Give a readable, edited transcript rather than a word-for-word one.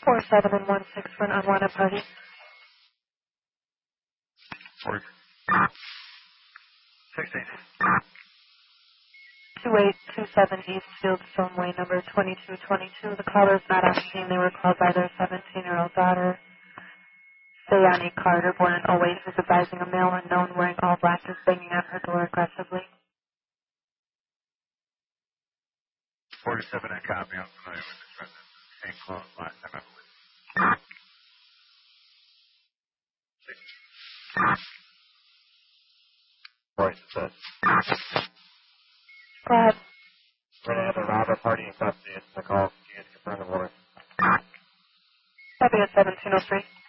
47 and 16 for an unwanted party. 40. 16. 2827 Eastfield Stoneway, number 2222. The caller is not on scene. They were called by their 17-year-old daughter, Sayani Carter, born in 08, who's advising a male unknown wearing all black is banging on her door aggressively. 47 and copy. I'm familiar with this resident. Same close last time, I believe. 60. Voice says. Go ahead. We're going to have a robber party in custody. It's the call. Can you confirm the order? Copy at 1703.